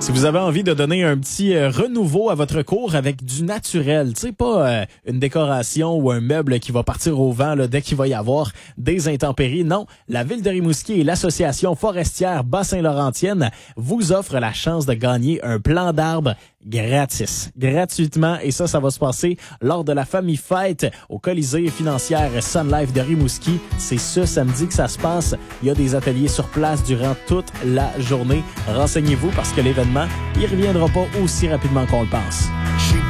Si vous avez envie de donner un petit renouveau à votre cour avec du naturel, tu sais, pas une décoration ou un meuble qui va partir au vent là, dès qu'il va y avoir des intempéries. Non, la Ville de Rimouski et l'Association forestière Bas-Saint-Laurentienne vous offrent la chance de gagner un plan d'arbres gratuitement. Et ça va se passer lors de la Famille Fête au Colisée financière Sun Life de Rimouski. C'est ce samedi que ça se passe. Il y a des ateliers sur place durant toute la journée. Renseignez-vous parce que l'événement, il reviendra pas aussi rapidement qu'on le pense.